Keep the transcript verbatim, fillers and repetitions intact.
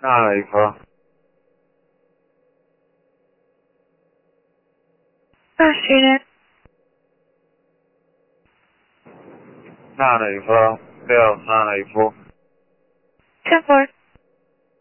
那哪一科？ 二十人。 那哪一科？对了，那哪一科？ 这会儿。